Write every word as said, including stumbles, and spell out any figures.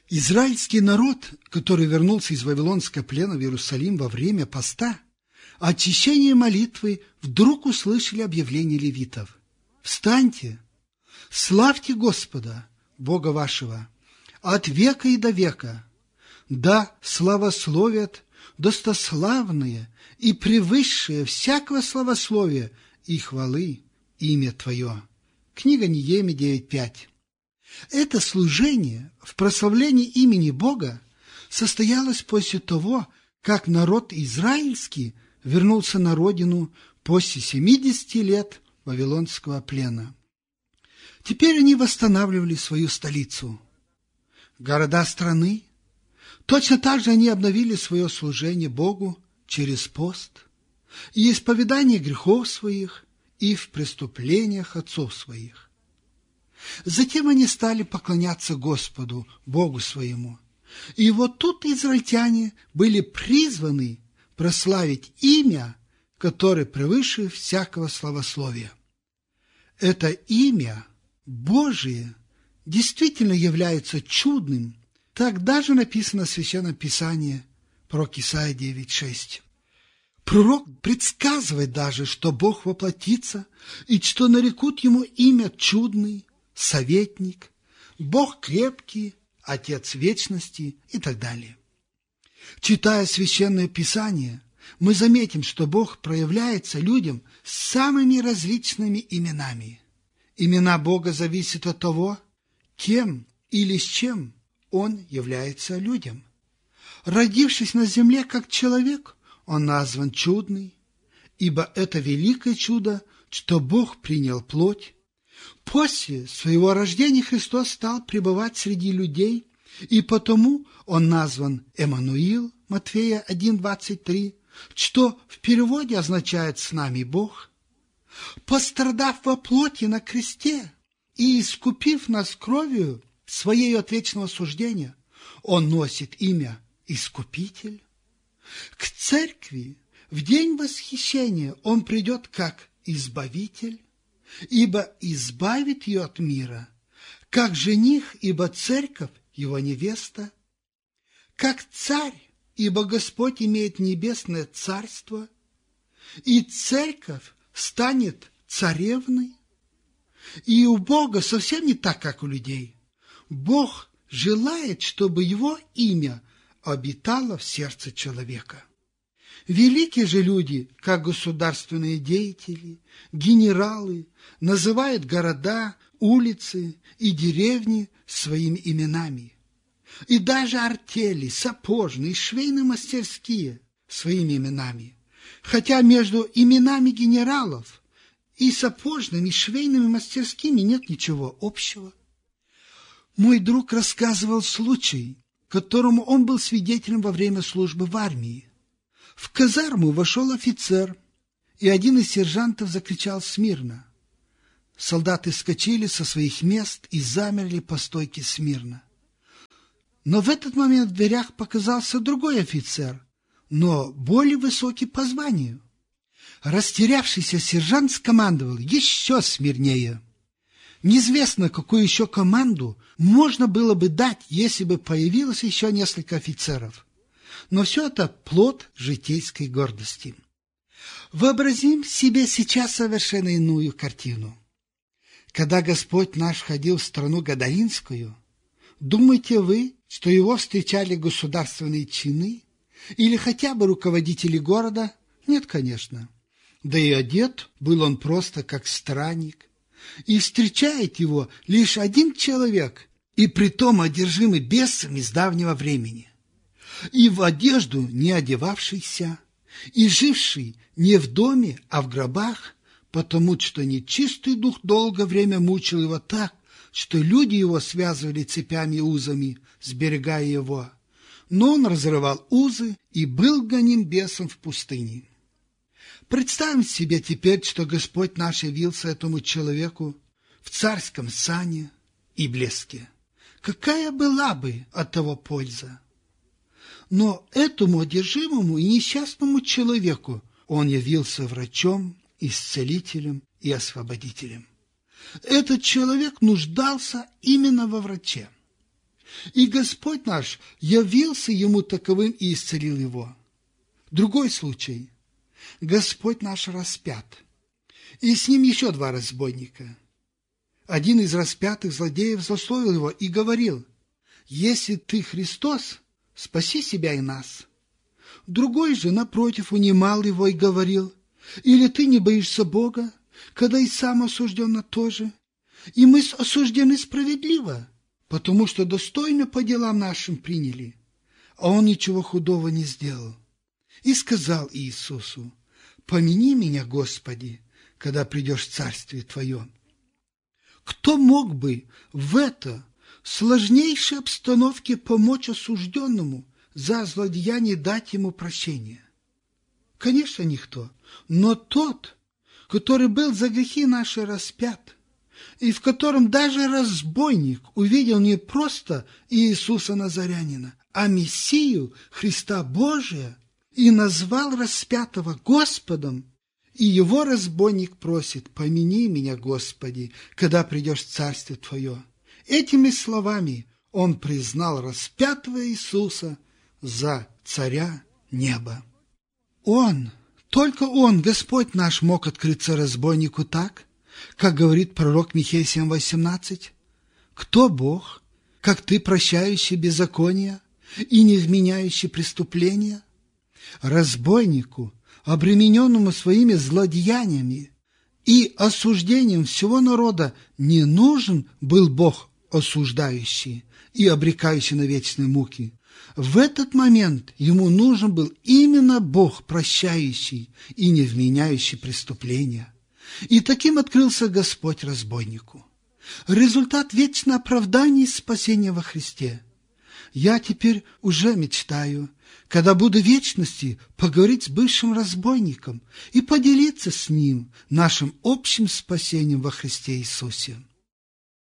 Израильский народ, который вернулся из Вавилонского плена в Иерусалим во время поста, очищение молитвы вдруг услышали объявление левитов. «Встаньте, славьте Господа, Бога вашего, от века и до века, да славословят достославные и превысшее всякого славословия и хвалы имя Твое». Книга Неемии девять пять. Это служение в прославлении имени Бога состоялось после того, как народ израильский вернулся на родину после семидесяти лет Вавилонского плена. Теперь они восстанавливали свою столицу. Города страны. Точно так же они обновили свое служение Богу через пост и исповедание грехов своих и в преступлениях отцов своих. Затем они стали поклоняться Господу, Богу своему. И вот тут израильтяне были призваны прославить имя, которое превыше всякого славословия. Это имя Божие действительно является чудным. Так даже написано в Священном Писании, пророк Исаия девять шесть. Пророк предсказывает даже, что Бог воплотится, и что нарекут ему имя чудный, советник, Бог крепкий, Отец вечности и так далее. Читая Священное Писание, мы заметим, что Бог проявляется людям самыми различными именами. Имена Бога зависят от того, кем или с чем Он является людям. Родившись на земле как человек, Он назван чудный, ибо это великое чудо, что Бог принял плоть. После своего рождения Христос стал пребывать среди людей, и потому Он назван Эммануил, Матфея один двадцать три, что в переводе означает «с нами Бог». Пострадав во плоти на кресте и искупив нас кровью Своей от вечного суждения, Он носит имя Искупитель. К церкви в день восхищения Он придет как Избавитель, ибо избавит ее от мира, как жених, ибо церковь его невеста, как царь, ибо Господь имеет небесное царство, и церковь станет царевной. И у Бога совсем не так, как у людей. Бог желает, чтобы его имя обитало в сердце человека. Великие же люди, как государственные деятели, генералы, называют города, улицы и деревни своими именами. И даже артели, сапожные, швейные мастерские своими именами. Хотя между именами генералов и сапожными, швейными мастерскими нет ничего общего. Мой друг рассказывал случай, которому он был свидетелем во время службы в армии. В казарму вошел офицер, и один из сержантов закричал смирно. Солдаты вскочили со своих мест и замерли по стойке смирно. Но в этот момент в дверях показался другой офицер, но более высокий по званию. Растерявшийся сержант скомандовал еще смирнее. Неизвестно, какую еще команду можно было бы дать, если бы появилось еще несколько офицеров. Но все это плод житейской гордости. Вообразим себе сейчас совершенно иную картину. Когда Господь наш входил в страну Гадаринскую, думаете вы, что его встречали государственные чины или хотя бы руководители города? Нет, конечно. Да и одет был он просто как странник. И встречает его лишь один человек, и притом одержимый бесами с давнего времени. И в одежду не одевавшийся, и живший не в доме, а в гробах, потому что нечистый дух долгое время мучил его так, что люди его связывали цепями и узами, сберегая его. Но он разрывал узы и был гоним бесом в пустыне. Представим себе теперь, что Господь наш явился этому человеку в царском сане и блеске. Какая была бы от того польза? Но этому одержимому и несчастному человеку он явился врачом, исцелителем и освободителем. Этот человек нуждался именно во враче. И Господь наш явился ему таковым и исцелил его. Другой случай. Господь наш распят. И с ним еще два разбойника. Один из распятых злодеев злословил его и говорил: «Если ты Христос, спаси себя и нас». Другой же, напротив, унимал его и говорил: «Или ты не боишься Бога, когда и сам осужден на то же? И мы осуждены справедливо, потому что достойно по делам нашим приняли». А он ничего худого не сделал. И сказал Иисусу: «Помяни меня, Господи, когда придешь в Царствие Твое». Кто мог бы в это сложнейшей обстановке помочь осужденному за злодеяние, дать ему прощение? Конечно, никто, но тот, который был за грехи наши распят, и в котором даже разбойник увидел не просто Иисуса Назарянина, а Мессию, Христа Божия, и назвал распятого Господом, и его разбойник просит: «Помяни меня, Господи, когда придешь в Царствие Твое». Этими словами он признал распятого Иисуса за царя неба. Он, только он, Господь наш, мог открыться разбойнику так, как говорит пророк Михея семь восемнадцать: «Кто Бог, как ты, прощающий беззакония и не вменяющий преступления?» Разбойнику, обремененному своими злодеяниями и осуждением всего народа, не нужен был Бог осуждающий и обрекающий на вечные муки. В этот момент ему нужен был именно Бог прощающий и не вменяющий преступления. И таким открылся Господь разбойнику. Результат вечного оправдания и спасения во Христе. Я теперь уже мечтаю, когда буду в вечности, поговорить с бывшим разбойником и поделиться с ним нашим общим спасением во Христе Иисусе.